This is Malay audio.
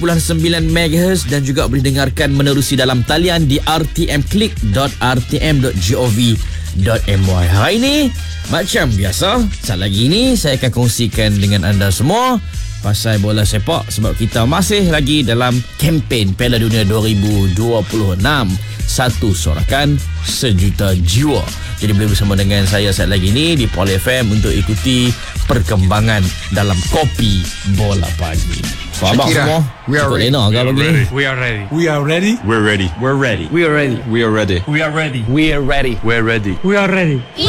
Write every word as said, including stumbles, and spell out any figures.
sembilan megahertz dan juga boleh dengarkan menerusi dalam talian di r t m click dot r t m dot gov dot my. Hari ini macam biasa, saat lagi ini saya akan kongsikan dengan anda semua pasal bola sepak sebab kita masih lagi dalam kempen Piala Dunia dua ribu dua puluh enam. Satu sorakan, sejuta jiwa. Jadi boleh bersama dengan saya saat lagi ni di Pol F M untuk ikuti perkembangan dalam Kopi Bola Pagi. So, abang semua, we are ready. Lena, we, are ready. we are ready. We are ready. We're ready. We're ready. We are ready. We are ready. We are ready. We are ready. We're ready. We are ready. We